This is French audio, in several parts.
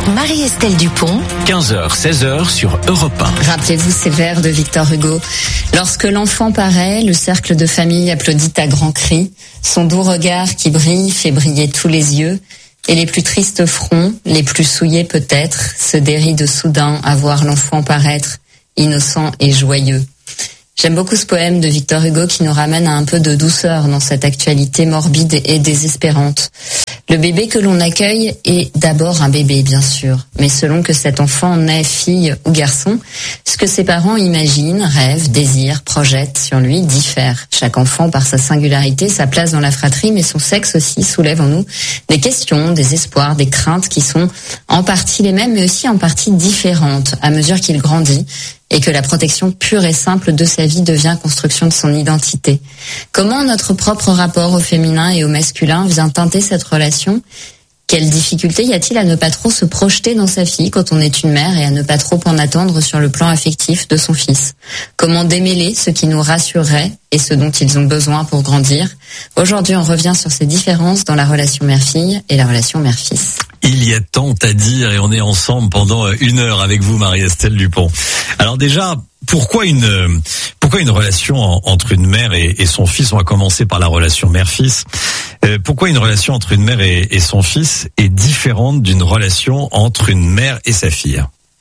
Marie-Estelle Dupont. 15h, 16h sur Europe 1. Rappelez-vous ces vers de Victor Hugo. Lorsque l'enfant paraît, le cercle de famille applaudit à grands cris. Son doux regard qui brille fait briller tous les yeux. Et les plus tristes fronts, les plus souillés peut-être, se dérident soudain à voir l'enfant paraître, innocent et joyeux. J'aime beaucoup ce poème de Victor Hugo qui nous ramène à un peu de douceur dans cette actualité morbide et désespérante. Le bébé que l'on accueille est d'abord un bébé, bien sûr, mais selon que cet enfant naît fille ou garçon, ce que ses parents imaginent, rêvent, désirent, projettent sur lui diffère. Chaque enfant, par sa singularité, sa place dans la fratrie, mais son sexe aussi, soulève en nous des questions, des espoirs, des craintes qui sont en partie les mêmes, mais aussi en partie différentes à mesure qu'il grandit et que la protection pure et simple de sa vie devient construction de son identité. Comment notre propre rapport au féminin et au masculin vient teinter cette relation ? Quelle difficulté y a-t-il à ne pas trop se projeter dans sa fille quand on est une mère et à ne pas trop en attendre sur le plan affectif de son fils ? Comment démêler ce qui nous rassurerait et ce dont ils ont besoin pour grandir ? Aujourd'hui, on revient sur ces différences dans la relation mère-fille et la relation mère-fils. Il y a tant à dire et on est ensemble pendant 1 heure avec vous, Marie-Estelle Dupont. Alors déjà, pourquoi une relation entre une mère et son fils ? On va commencer par la relation mère-fils. Pourquoi une relation entre une mère et son fils est différente d'une relation entre une mère et sa fille ?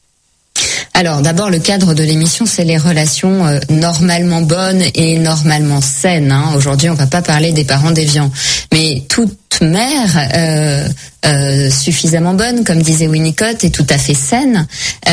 Alors d'abord, le cadre de l'émission, c'est les relations normalement bonnes et normalement saines. Aujourd'hui, on va pas parler des parents déviants, mais toute mère suffisamment bonne, comme disait Winnicott, et tout à fait saine,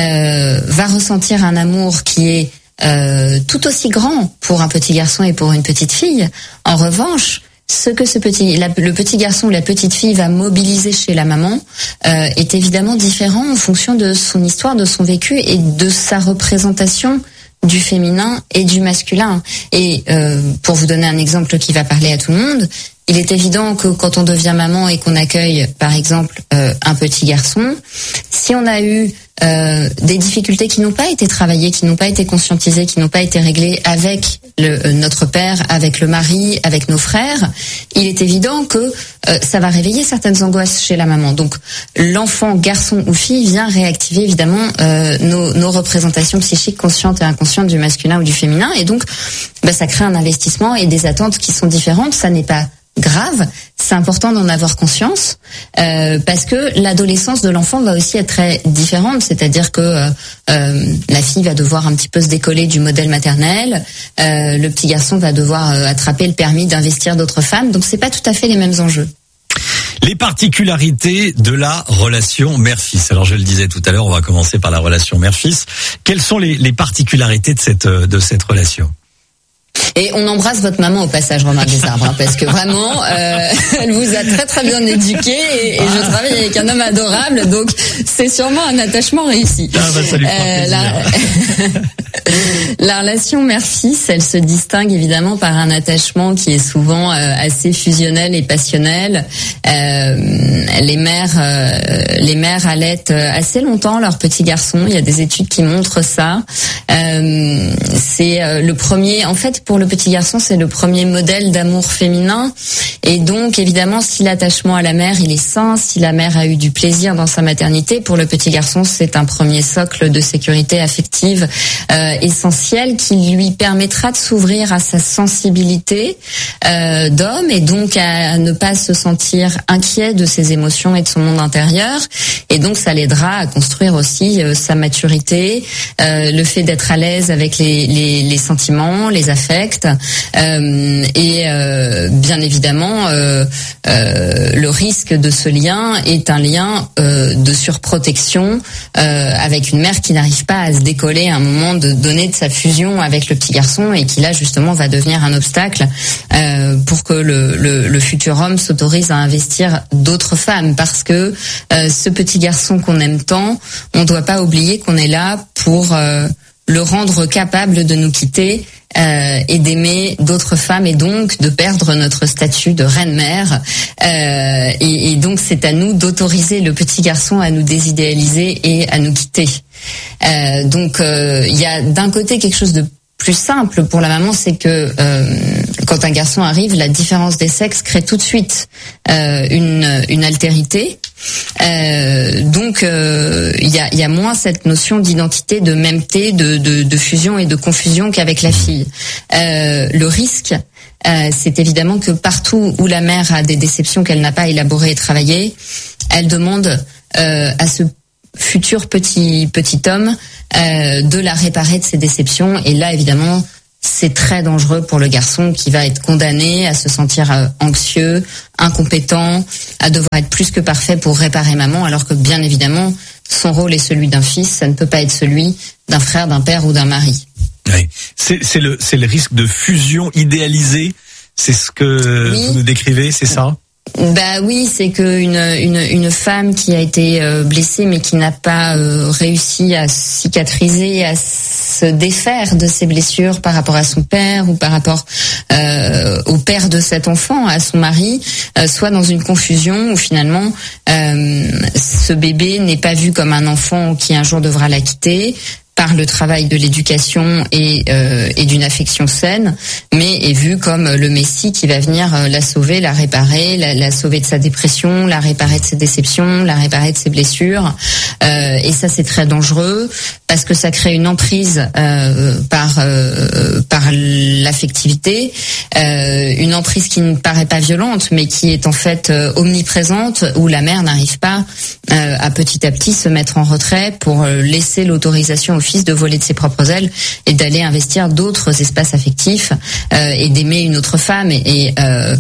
va ressentir un amour qui est tout aussi grand pour un petit garçon et pour une petite fille. En revanche, ce que le petit garçon ou la petite fille va mobiliser chez la maman est évidemment différent en fonction de son histoire, de son vécu et de sa représentation du féminin et du masculin. Et pour vous donner un exemple qui va parler à tout le monde, il est évident que quand on devient maman et qu'on accueille, par exemple, un petit garçon, si on a eu des difficultés qui n'ont pas été travaillées, qui n'ont pas été conscientisées, qui n'ont pas été réglées avec notre père, avec le mari, avec nos frères, il est évident que ça va réveiller certaines angoisses chez la maman. Donc l'enfant, garçon ou fille, vient réactiver évidemment nos représentations psychiques conscientes et inconscientes du masculin ou du féminin, et donc ça crée un investissement et des attentes qui sont différentes. Ça n'est pas grave, c'est important d'en avoir conscience parce que l'adolescence de l'enfant va aussi être très différente, c'est-à-dire que la fille va devoir un petit peu se décoller du modèle maternel, le petit garçon va devoir attraper le permis d'investir d'autres femmes, donc c'est pas tout à fait les mêmes enjeux. Les particularités de la relation mère-fils. Alors je le disais tout à l'heure, on va commencer par la relation mère-fils. Quelles sont les particularités de cette relation ? Et on embrasse votre maman au passage, Romain Desarbres, parce que vraiment, elle vous a très très bien éduqué et je travaille avec un homme adorable, donc c'est sûrement un attachement réussi. Ça lui fera plaisir. La relation mère-fils, elle se distingue évidemment par un attachement qui est souvent assez fusionnel et passionnel. Les mères allaitent assez longtemps leurs petits garçons. Il y a des études qui montrent ça. C'est le premier, en fait, pour le petit garçon, c'est le premier modèle d'amour féminin. Et donc, évidemment, si l'attachement à la mère, il est sain, si la mère a eu du plaisir dans sa maternité, pour le petit garçon, c'est un premier socle de sécurité affective essentiel qui lui permettra de s'ouvrir à sa sensibilité d'homme et donc à ne pas se sentir inquiet de ses émotions et de son monde intérieur. Et donc, ça l'aidera à construire aussi sa maturité, le fait d'être à l'aise avec les sentiments, les affects et bien évidemment le risque de ce lien est un lien de surprotection avec une mère qui n'arrive pas à se décoller à un moment donné de sa fusion avec le petit garçon et qui là justement va devenir un obstacle pour que le futur homme s'autorise à investir d'autres femmes, parce que ce petit garçon qu'on aime tant, on ne doit pas oublier qu'on est là pour le rendre capable de nous quitter et d'aimer d'autres femmes et donc de perdre notre statut de reine-mère. Et donc c'est à nous d'autoriser le petit garçon à nous désidéaliser et à nous quitter. Donc il y a d'un côté quelque chose de plus simple pour la maman, c'est que quand un garçon arrive, la différence des sexes crée tout de suite une altérité. Donc il y a moins cette notion d'identité, de mêmeté, de fusion et de confusion qu'avec la fille. Le risque, c'est évidemment que partout où la mère a des déceptions qu'elle n'a pas élaborées et travaillées, elle demande à ce futur petit homme de la réparer de ses déceptions. Et là, évidemment, c'est très dangereux pour le garçon qui va être condamné à se sentir anxieux, incompétent, à devoir être plus que parfait pour réparer maman, alors que bien évidemment, son rôle est celui d'un fils, ça ne peut pas être celui d'un frère, d'un père ou d'un mari. Oui. C'est le risque de fusion idéalisée. C'est ce que vous nous décrivez, c'est ça? Bah oui, c'est que une femme qui a été blessée mais qui n'a pas réussi à cicatriser, à se défaire de ses blessures par rapport à son père ou par rapport au père de cet enfant, à son mari, soit dans une confusion où finalement ce bébé n'est pas vu comme un enfant qui un jour devra la quitter par le travail de l'éducation et d'une affection saine, mais est vu comme le Messie qui va venir la sauver, la réparer, la sauver de sa dépression, la réparer de ses déceptions, la réparer de ses blessures. Et ça, c'est très dangereux parce que ça crée une emprise par l'affectivité, une emprise qui ne paraît pas violente, mais qui est en fait omniprésente, où la mère n'arrive pas à petit se mettre en retrait pour laisser l'autorisation au fils de voler de ses propres ailes et d'aller investir d'autres espaces affectifs et d'aimer une autre femme. Et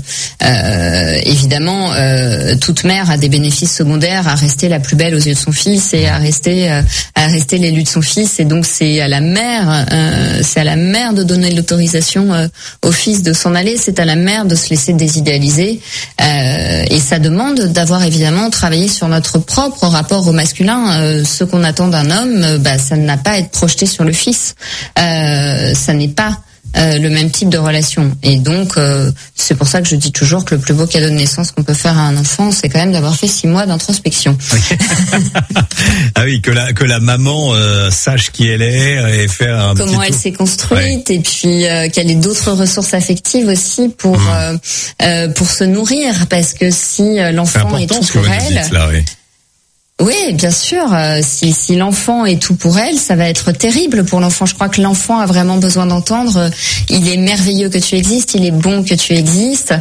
évidemment, toute mère a des bénéfices secondaires à rester la plus belle aux yeux de son fils et à rester l'élu de son fils. Et donc c'est à la mère de donner l'autorisation au fils de s'en aller. C'est à la mère de se laisser désidéaliser. Et ça demande d'avoir évidemment travaillé sur notre propre rapport au masculin. Ce qu'on attend d'un homme, ça n'a pas à être projeté sur le fils. Ça n'est pas le même type de relation. Et donc, c'est pour ça que je dis toujours que le plus beau cadeau de naissance qu'on peut faire à un enfant, c'est quand même d'avoir fait 6 mois d'introspection. Ah oui, que la maman sache qui elle est et faire comment elle s'est construite, et puis qu'elle ait d'autres ressources affectives aussi pour se nourrir, parce que si l'enfant est tout pour elle. Oui, bien sûr. Si l'enfant est tout pour elle, ça va être terrible pour l'enfant. Je crois que l'enfant a vraiment besoin d'entendre il est merveilleux que tu existes, il est bon que tu existes.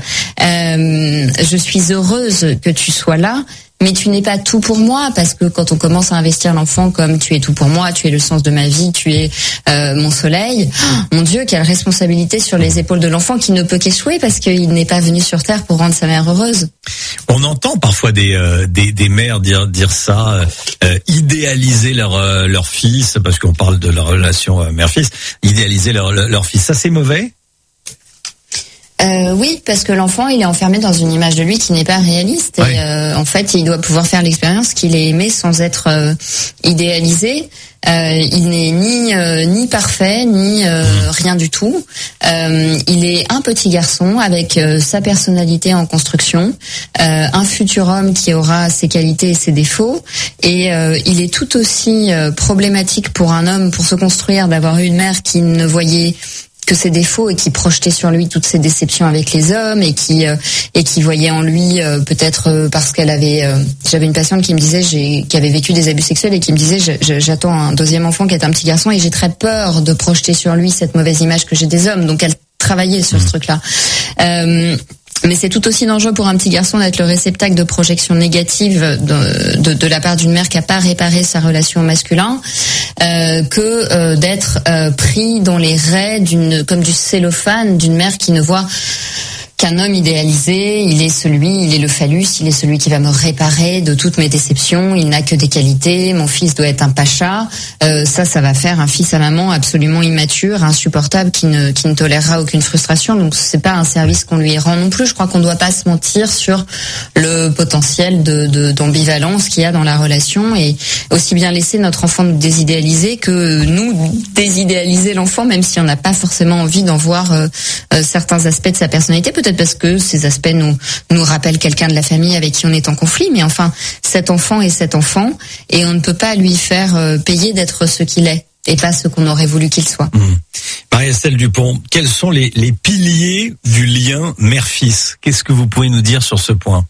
Je suis heureuse que tu sois là. Mais tu n'es pas tout pour moi, parce que quand on commence à investir l'enfant comme tu es tout pour moi, tu es le sens de ma vie, tu es mon soleil, mon Dieu, quelle responsabilité sur les épaules de l'enfant qui ne peut qu'échouer parce qu'il n'est pas venu sur terre pour rendre sa mère heureuse. On entend parfois des mères dire ça, idéaliser leur fils, parce qu'on parle de la relation mère-fils, idéaliser leur fils. Ça, c'est mauvais? Oui, parce que l'enfant, il est enfermé dans une image de lui qui n'est pas réaliste. Et en fait, il doit pouvoir faire l'expérience qu'il est aimé sans être idéalisé. Il n'est ni parfait, ni rien du tout. Il est un petit garçon avec sa personnalité en construction, un futur homme qui aura ses qualités et ses défauts. Et il est tout aussi problématique pour un homme, pour se construire, d'avoir eu une mère qui ne voyait que ses défauts et qui projetait sur lui toutes ses déceptions avec les hommes et qui voyait en lui peut-être parce qu'elle avait j'avais une patiente qui me disait qui avait vécu des abus sexuels et qui me disait j'attends un deuxième enfant qui est un petit garçon et j'ai très peur de projeter sur lui cette mauvaise image que j'ai des hommes. Donc elle travaillait sur ce truc-là. Mais c'est tout aussi dangereux pour un petit garçon d'être le réceptacle de projections négatives de la part d'une mère qui n'a pas réparé sa relation au masculin, que d'être pris dans les raies comme du cellophane d'une mère qui ne voit qu'un homme idéalisé, il est le phallus, il est celui qui va me réparer de toutes mes déceptions, il n'a que des qualités, mon fils doit être un pacha. Ça va faire un fils à maman absolument immature, insupportable, qui ne tolérera aucune frustration. Donc c'est pas un service qu'on lui rend non plus. Je crois qu'on ne doit pas se mentir sur le potentiel d'ambivalence qu'il y a dans la relation, et aussi bien laisser notre enfant nous désidéaliser que nous désidéaliser l'enfant, même si on n'a pas forcément envie d'en voir certains aspects de sa personnalité, peut-être parce que ces aspects nous rappellent quelqu'un de la famille avec qui on est en conflit. Mais enfin, cet enfant est cet enfant, et on ne peut pas lui faire payer d'être ce qu'il est. et pas ce qu'on aurait voulu qu'il soit. Marie-Estelle Dupont, quels sont les piliers du lien mère-fils? Qu'est-ce que vous pouvez nous dire sur ce point?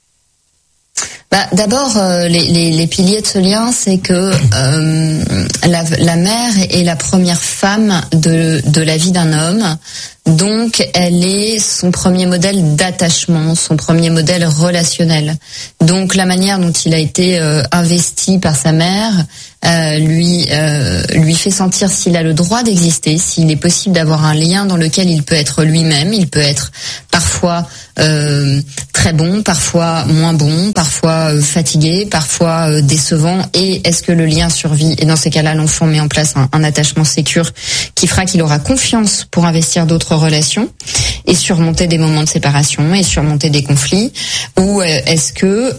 D'abord, les piliers de ce lien, c'est que la mère est la première femme de la vie d'un homme. Donc, elle est son premier modèle d'attachement, son premier modèle relationnel. Donc, la manière dont il a été investi par sa mère lui fait sentir s'il a le droit d'exister, s'il est possible d'avoir un lien dans lequel il peut être lui-même. Il peut être parfois très bon, parfois moins bon, parfois fatigué, parfois décevant. Et est-ce que le lien survit? Et dans ces cas-là, l'enfant met en place un attachement sécure qui fera qu'il aura confiance pour investir d'autres relations et surmonter des moments de séparation et surmonter des conflits. Ou est-ce que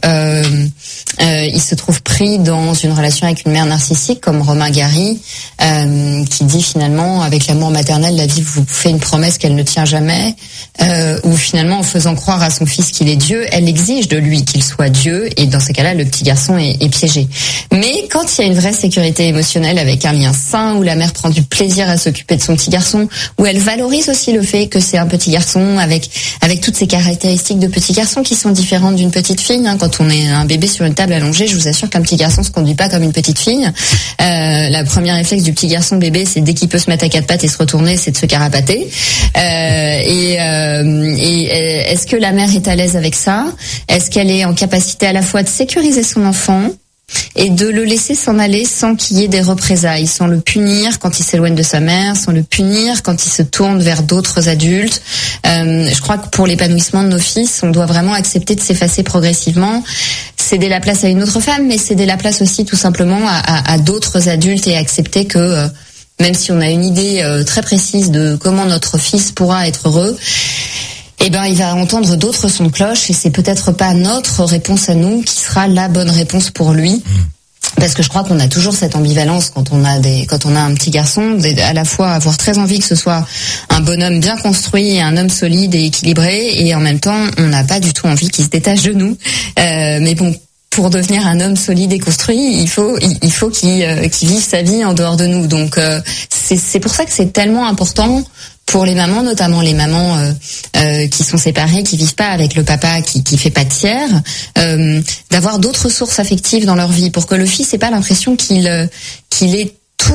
il se trouve pris dans une relation avec une mère narcissique comme Romain Gary, qui dit finalement avec l'amour maternel, la vie vous fait une promesse qu'elle ne tient jamais, ou finalement en faisant croire à son fils qu'il est Dieu, elle exige de lui qu'il soit Dieu, et dans ces cas-là, le petit garçon est piégé. Mais quand il y a une vraie sécurité émotionnelle avec un lien sain, où la mère prend du plaisir à s'occuper de son petit garçon, où elle valorise aussi le fait que c'est un petit garçon avec toutes ces caractéristiques de petit garçon qui sont différentes d'une petite fille. Quand on est un bébé sur une table allongée, je vous assure qu'un petit garçon se conduit pas comme une petite fille. La première réflexe du petit garçon bébé, c'est dès qu'il peut se mettre à quatre pattes et se retourner, c'est de se carapater. Et est-ce que la mère est à l'aise avec ça? Est-ce qu'elle est en capacité à la fois de sécuriser son enfant et de le laisser s'en aller sans qu'il y ait des représailles, sans le punir quand il s'éloigne de sa mère, sans le punir quand il se tourne vers d'autres adultes? Je crois que pour l'épanouissement de nos fils, on doit vraiment accepter de s'effacer progressivement, céder la place à une autre femme, mais céder la place aussi tout simplement à d'autres adultes, et accepter que même si on a une idée très précise de comment notre fils pourra être heureux, il va entendre d'autres sons de cloche, et c'est peut-être pas notre réponse à nous qui sera la bonne réponse pour lui. Parce que je crois qu'on a toujours cette ambivalence quand on a un petit garçon, à la fois avoir très envie que ce soit un bonhomme bien construit et un homme solide et équilibré, et en même temps, on n'a pas du tout envie qu'il se détache de nous. Mais bon, pour devenir un homme solide et construit, il faut qu'il vive sa vie en dehors de nous. Donc c'est pour ça que c'est tellement important pour les mamans, notamment les mamans qui sont séparées, qui vivent pas avec le papa, qui fait pas de tiers, d'avoir d'autres sources affectives dans leur vie, pour que le fils ait pas l'impression qu'il ait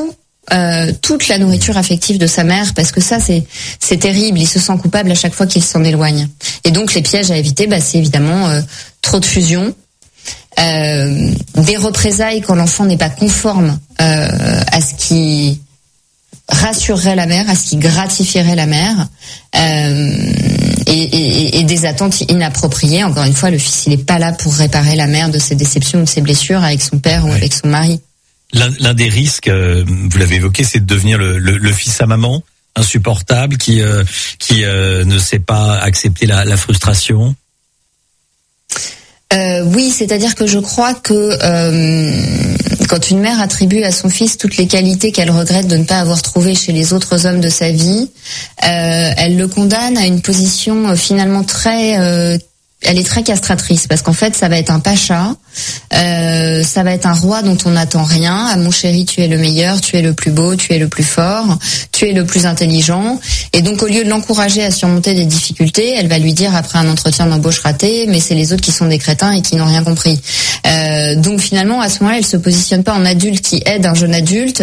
toute la nourriture affective de sa mère, parce que ça c'est terrible. Il se sent coupable à chaque fois qu'il s'en éloigne. Et donc les pièges à éviter, c'est évidemment trop de fusion, des représailles quand l'enfant n'est pas conforme à ce qui rassurerait la mère, à ce qui gratifierait la mère, et des attentes inappropriées. Encore une fois, le fils, il n'est pas là pour réparer la mère de ses déceptions ou de ses blessures avec son père ou avec son mari. L'un des risques, vous l'avez évoqué, c'est de devenir le fils à maman, insupportable, qui ne sait pas accepter la frustration. Oui, c'est-à-dire que je crois que quand une mère attribue à son fils toutes les qualités qu'elle regrette de ne pas avoir trouvées chez les autres hommes de sa vie, elle le condamne à une position finalement elle est très castratrice, parce qu'en fait ça va être un pacha, ça va être un roi dont on n'attend rien. Ah mon chéri, tu es le meilleur, tu es le plus beau, tu es le plus fort, tu es le plus intelligent. Et donc au lieu de l'encourager à surmonter des difficultés, elle va lui dire après un entretien d'embauche raté, mais c'est les autres qui sont des crétins et qui n'ont rien compris. Donc finalement à ce moment-là, elle se positionne pas en adulte qui aide un jeune adulte,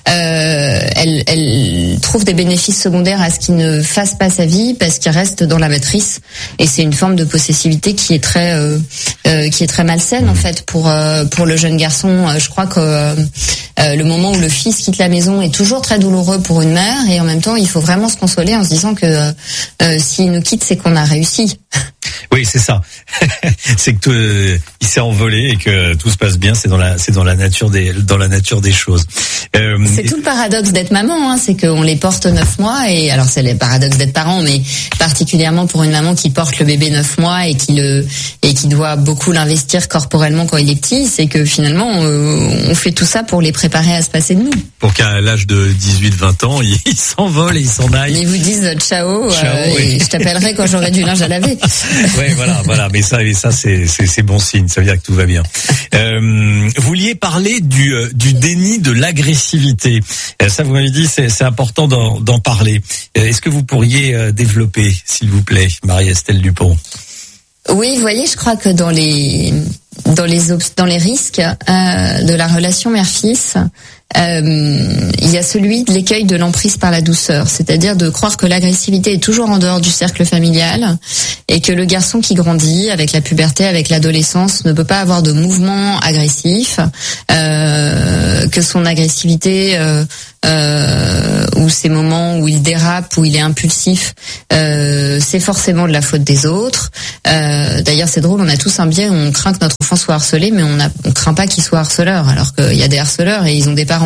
elle trouve des bénéfices secondaires à ce qu'il ne fasse pas sa vie, parce qu'il reste dans la matrice, et c'est une forme de possessivité qui est très malsaine en fait pour le jeune garçon. Je crois que le moment où le fils quitte la maison est toujours très douloureux pour une mère, et en même temps il faut vraiment se consoler en se disant que s'il nous quitte, c'est qu'on a réussi. Oui, c'est ça. C'est que il s'est envolé et que tout se passe bien. C'est dans la nature des choses. C'est tout le paradoxe d'être maman, c'est qu'on les porte 9 mois, et alors c'est le paradoxe d'être parent, mais particulièrement pour une maman qui porte le bébé 9 mois et qui doit beaucoup l'investir corporellement quand il est petit, c'est que finalement on fait tout ça pour les préparer à se passer de nous. Pour qu'à l'âge de 18-20 ans, ils s'envolent et ils s'en aillent. Ils vous disent ciao, oui. et je t'appellerai quand j'aurai du linge à laver. Ouais, voilà. Mais ça c'est bon signe. ça veut dire que tout va bien. Vous vouliez parler du déni de l'agressivité. Ça, vous m'avez dit, c'est important d'en parler. Est-ce que vous pourriez développer, s'il vous plaît, Marie-Estelle Dupont? Oui, vous voyez, je crois que dans les risques de la relation mère-fils, il y a celui de l'écueil de l'emprise par la douceur, c'est-à-dire de croire que l'agressivité est toujours en dehors du cercle familial et que le garçon qui grandit avec la puberté, avec l'adolescence, ne peut pas avoir de mouvement agressif, que son agressivité ou ces moments où il dérape, où il est impulsif, c'est forcément de la faute des autres. D'ailleurs, c'est drôle, on a tous un biais, on craint que notre enfant soit harcelé, mais on craint pas qu'il soit harceleur, alors qu'il y a des harceleurs et ils ont des parents.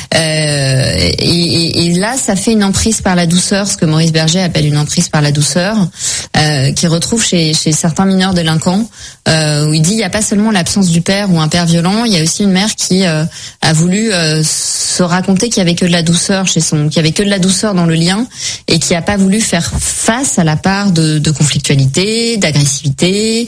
Et là, ça fait une emprise par la douceur, ce que Maurice Berger appelle une emprise par la douceur, qui retrouve chez certains mineurs délinquants, où il dit il n'y a pas seulement l'absence du père ou un père violent, il y a aussi une mère qui a voulu se raconter qu'il y avait que de la douceur qu'il y avait que de la douceur dans le lien et qui a pas voulu faire face à la part de conflictualité, d'agressivité,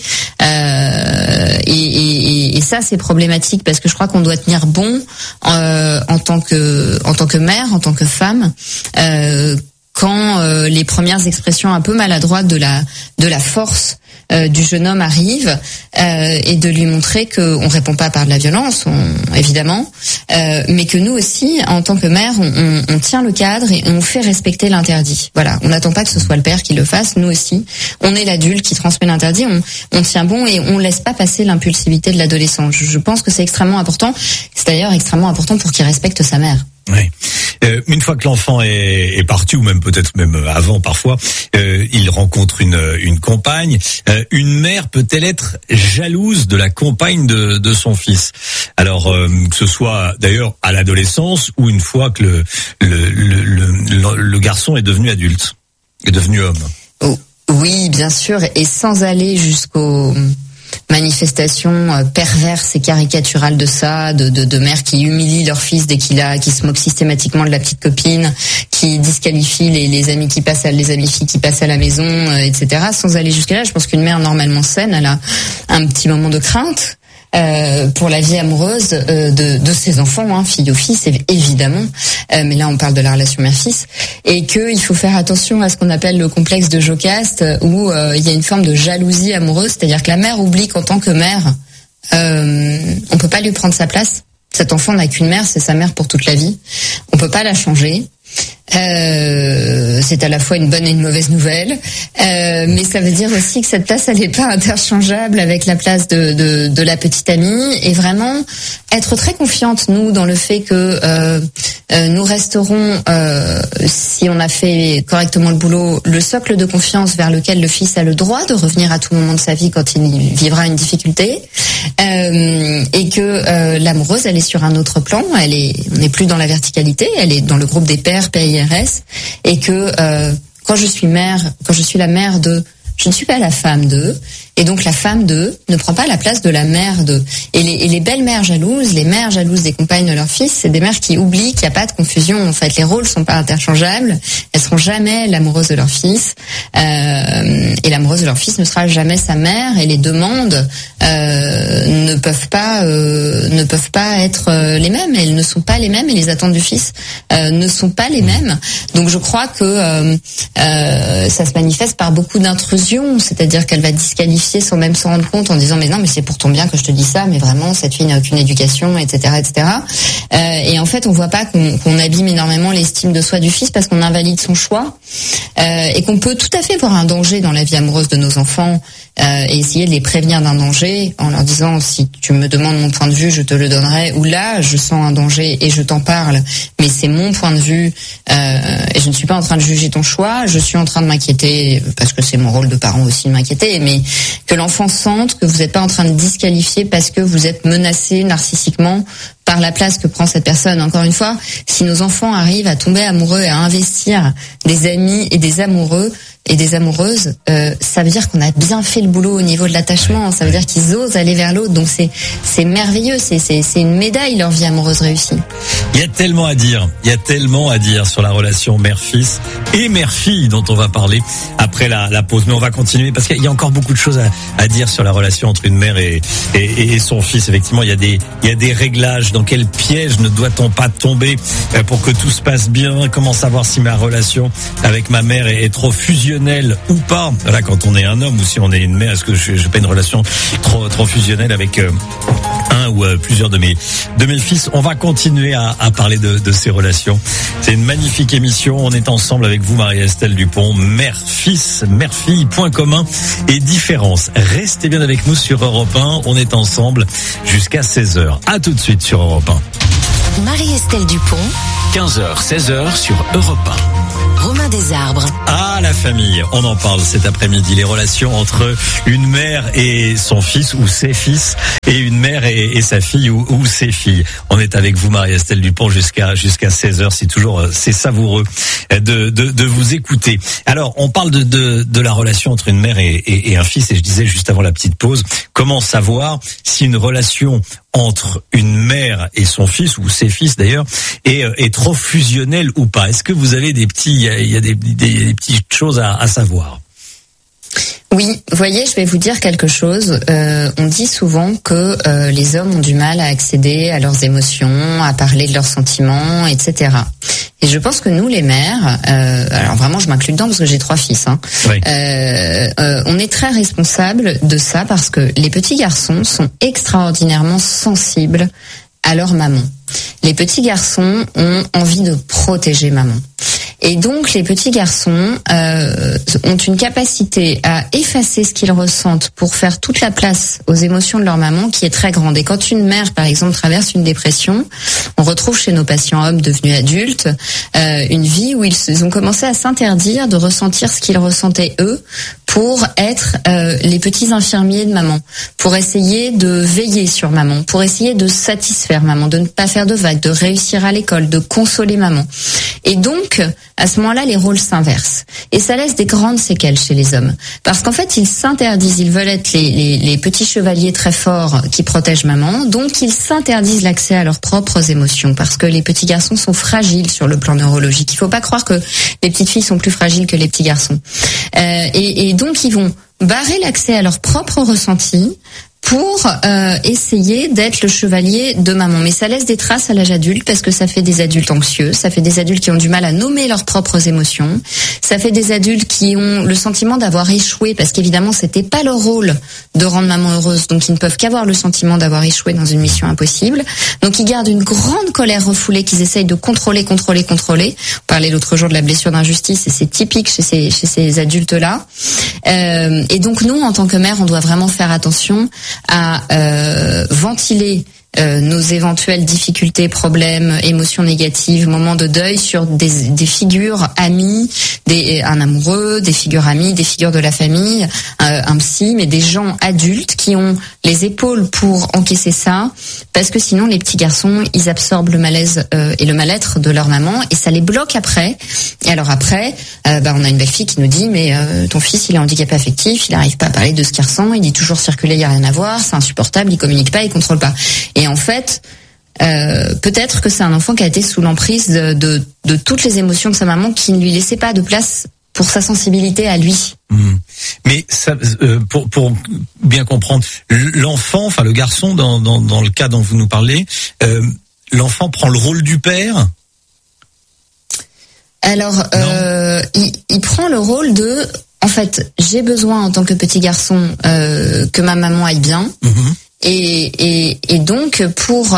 et ça c'est problématique parce que je crois qu'on doit tenir bon en tant que mère, en tant que femme, quand les premières expressions un peu maladroites de la force du jeune homme arrive, et de lui montrer qu'on répond pas par de la violence, évidemment, mais que nous aussi, en tant que mère, on tient le cadre et on fait respecter l'interdit. Voilà, on n'attend pas que ce soit le père qui le fasse, nous aussi, on est l'adulte qui transmet l'interdit, on tient bon et on laisse pas passer l'impulsivité de l'adolescent. Je pense que c'est extrêmement important. C'est d'ailleurs extrêmement important pour qu'il respecte sa mère. Oui. Une fois que l'enfant est parti, ou peut-être avant parfois, il rencontre une compagne. Une mère peut-elle être jalouse de la compagne de son fils? Alors que ce soit d'ailleurs à l'adolescence ou une fois que le garçon est devenu adulte, est devenu homme. Oh, oui, bien sûr, et sans aller jusqu'aux manifestations perverses et caricaturales de ça, de mères qui humilient leur fils dès qui se moquent systématiquement de la petite copine, qui disqualifient les amis les amies filles qui passent à la maison, etc. Sans aller jusque là, je pense qu'une mère normalement saine, elle a un petit moment de crainte pour la vie amoureuse de ses enfants, fille ou fils, évidemment. Mais là, on parle de la relation mère-fils. Et qu'il faut faire attention à ce qu'on appelle le complexe de Jocaste, où il y a une forme de jalousie amoureuse, c'est-à-dire que la mère oublie qu'en tant que mère, on peut pas lui prendre sa place. Cet enfant n'a qu'une mère, c'est sa mère pour toute la vie. On peut pas la changer. C'est à la fois une bonne et une mauvaise nouvelle, mais ça veut dire aussi que cette place elle n'est pas interchangeable avec la place de la petite amie, et vraiment être très confiante nous dans le fait que nous resterons, si on a fait correctement le boulot, le socle de confiance vers lequel le fils a le droit de revenir à tout moment de sa vie quand il vivra une difficulté, et que l'amoureuse elle est sur un autre plan, on n'est plus dans la verticalité, elle est dans le groupe des pères PIRS, et que quand je suis la mère de, je ne suis pas la femme de, et donc la femme de ne prend pas la place de la mère de. Et les belles mères jalouses, les mères jalouses des compagnes de leur fils, c'est des mères qui oublient qu'il n'y a pas de confusion. En fait, les rôles sont pas interchangeables. Elles seront jamais l'amoureuse de leur fils, et l'amoureuse de leur fils ne sera jamais sa mère. Et les demandes ne peuvent pas être les mêmes. Elles ne sont pas les mêmes, et les attentes du fils ne sont pas les mêmes. Donc je crois que ça se manifeste par beaucoup d'intrusions, c'est-à-dire qu'elle va disqualifier sans même s'en rendre compte en disant mais non, mais c'est pour ton bien que je te dis ça, mais vraiment cette fille n'a aucune éducation, etc., etc. Et en fait on voit pas qu'on abîme énormément l'estime de soi du fils parce qu'on invalide son choix, et qu'on peut tout à fait voir un danger dans la vie amoureuse de nos enfants, et essayer de les prévenir d'un danger en leur disant si tu me demandes mon point de vue je te le donnerai, ou là je sens un danger et je t'en parle, mais c'est mon point de vue, et je ne suis pas en train de juger ton choix, je suis en train de m'inquiéter parce que c'est mon rôle de parent aussi de m'inquiéter, mais que l'enfant sente que vous n'êtes pas en train de disqualifier parce que vous êtes menacé narcissiquement par la place que prend cette personne. Encore une fois, si nos enfants arrivent à tomber amoureux et à investir des amis et des amoureux, et des amoureuses, ça veut dire qu'on a bien fait le boulot au niveau de l'attachement. Ça veut dire qu'ils osent aller vers l'autre. Donc c'est merveilleux. C'est une médaille, leur vie amoureuse réussie. Il y a tellement à dire. Il y a tellement à dire sur la relation mère-fils et mère-fille dont on va parler après la pause. Mais on va continuer parce qu'il y a encore beaucoup de choses à dire sur la relation entre une mère et son fils. Effectivement, il y a des réglages. Dans quel piège ne doit-on pas tomber pour que tout se passe bien? Comment savoir si ma relation avec ma mère est trop fusionnelle ou pas? Voilà, quand on est un homme ou si on est une mère, est-ce que je pas une relation trop fusionnelle avec un ou plusieurs de mes fils? On va continuer à parler de ces relations. C'est une magnifique émission. On est ensemble avec vous, Marie-Estelle Dupont. Mère-fils, mère-fille, points communs et différences. Restez bien avec nous sur Europe 1. On est ensemble jusqu'à 16h. À tout de suite sur Europe 1. Marie-Estelle Dupont, 15h, 16h sur Europe 1. Romain Desarbres. Ah, la famille, on en parle cet après-midi. Les relations entre une mère et son fils ou ses fils et une mère et sa fille ou ses filles. On est avec vous, Marie-Estelle Dupont, jusqu'à 16h. C'est savoureux de vous écouter. Alors, on parle de la relation entre une mère et un fils, et je disais juste avant la petite pause, comment savoir si une relation entre une mère et son fils, ou ses fils d'ailleurs, est trop fusionnelle ou pas? Est-ce que vous avez des petites choses à savoir? Oui, vous voyez, je vais vous dire quelque chose. On dit souvent que les hommes ont du mal à accéder à leurs émotions, à parler de leurs sentiments, etc. Et je pense que nous, les mères, alors vraiment, je m'inclus dedans parce que j'ai 3 fils. Oui. On est très responsables de ça parce que les petits garçons sont extraordinairement sensibles à leur maman. Les petits garçons ont envie de protéger maman. Et donc, les petits garçons ont une capacité à effacer ce qu'ils ressentent pour faire toute la place aux émotions de leur maman qui est très grande. Et quand une mère, par exemple, traverse une dépression, on retrouve chez nos patients hommes devenus adultes une vie où ils ont commencé à s'interdire de ressentir ce qu'ils ressentaient eux pour être les petits infirmiers de maman, pour essayer de veiller sur maman, pour essayer de satisfaire maman, de ne pas faire de vagues, de réussir à l'école, de consoler maman. Et donc, à ce moment-là, les rôles s'inversent. Et ça laisse des grandes séquelles chez les hommes. Parce qu'en fait, ils s'interdisent, ils veulent être les petits chevaliers très forts qui protègent maman, donc ils s'interdisent l'accès à leurs propres émotions, parce que les petits garçons sont fragiles sur le plan neurologique. Il faut pas croire que les petites filles sont plus fragiles que les petits garçons. Et donc, ils vont barrer l'accès à leurs propres ressentis pour essayer d'être le chevalier de maman. Mais ça laisse des traces à l'âge adulte parce que ça fait des adultes anxieux, ça fait des adultes qui ont du mal à nommer leurs propres émotions, ça fait des adultes qui ont le sentiment d'avoir échoué parce qu'évidemment c'était pas leur rôle de rendre maman heureuse, donc ils ne peuvent qu'avoir le sentiment d'avoir échoué dans une mission impossible. Donc ils gardent une grande colère refoulée qu'ils essayent de contrôler. On parlait l'autre jour de la blessure d'injustice et c'est typique chez ces adultes-là. Et donc nous, en tant que mère, on doit vraiment faire attention à ventiler nos éventuelles difficultés, problèmes, émotions négatives, moments de deuil sur des figures amies, un amoureux, des figures amies, des figures de la famille, un psy, mais des gens adultes qui ont les épaules pour encaisser ça, parce que sinon les petits garçons, ils absorbent le malaise et le mal-être de leur maman et ça les bloque après. Et alors après, on a une belle fille qui nous dit mais ton fils il est handicapé affectif, il n'arrive pas à parler de ce qu'il ressent, il dit toujours circuler, il y a rien à voir, c'est insupportable, il communique pas, il contrôle pas. Et en fait, peut-être que c'est un enfant qui a été sous l'emprise de toutes les émotions de sa maman qui ne lui laissait pas de place pour sa sensibilité à lui. Mais ça, pour bien comprendre, l'enfant, enfin le garçon, dans le cas dont vous nous parlez, l'enfant prend le rôle du père ? Alors, il prend le rôle de... En fait, j'ai besoin en tant que petit garçon que ma maman aille bien. Et donc, pour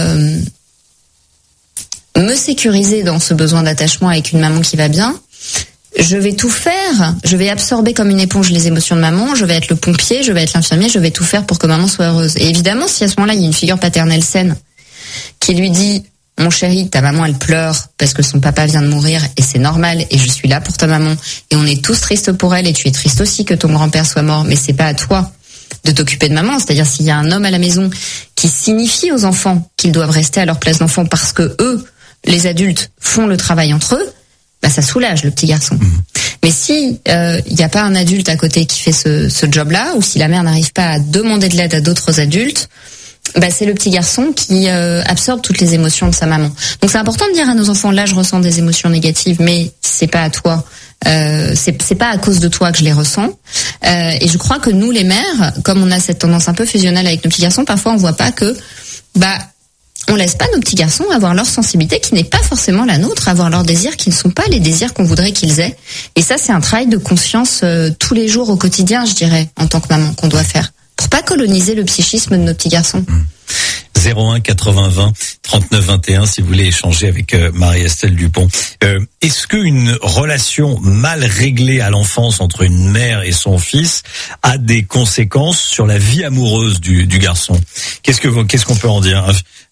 me sécuriser dans ce besoin d'attachement avec une maman qui va bien, je vais tout faire, je vais absorber comme une éponge les émotions de maman, je vais être le pompier, je vais être l'infirmier, je vais tout faire pour que maman soit heureuse. Et évidemment, si à ce moment-là, il y a une figure paternelle saine qui lui dit « Mon chéri, ta maman, elle pleure parce que son papa vient de mourir et c'est normal et je suis là pour ta maman et on est tous tristes pour elle et tu es triste aussi que ton grand-père soit mort, mais c'est pas à toi de t'occuper de maman. » C'est-à-dire s'il y a un homme à la maison qui signifie aux enfants qu'ils doivent rester à leur place d'enfant parce que eux, les adultes, font le travail entre eux, bah ça soulage le petit garçon. Mais si il n'y a pas un adulte à côté qui fait ce job-là, ou si la mère n'arrive pas à demander de l'aide à d'autres adultes, c'est le petit garçon qui absorbe toutes les émotions de sa maman. Donc c'est important de dire à nos enfants, là je ressens des émotions négatives, mais c'est pas à toi. C'est pas à cause de toi que je les ressens. Et je crois que nous les mères, comme on a cette tendance un peu fusionnelle avec nos petits garçons, parfois on voit pas que on laisse pas nos petits garçons avoir leur sensibilité qui n'est pas forcément la nôtre, avoir leurs désirs qui ne sont pas les désirs qu'on voudrait qu'ils aient. Et ça, c'est un travail de conscience tous les jours au quotidien, je dirais, en tant que maman, qu'on doit faire, pour pas coloniser le psychisme de nos petits garçons. 01 80 20 39 21 si vous voulez échanger avec Marie-Estelle Dupont. Est-ce qu'une relation mal réglée à l'enfance entre une mère et son fils a des conséquences sur la vie amoureuse du garçon? Qu'est-ce qu'on peut en dire?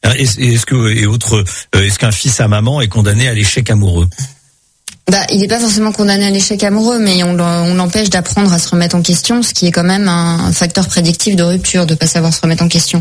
Est-ce qu'un fils à maman est condamné à l'échec amoureux? Il n'est pas forcément condamné à l'échec amoureux, mais on l'empêche d'apprendre à se remettre en question, ce qui est quand même un facteur prédictif de rupture, de pas savoir se remettre en question.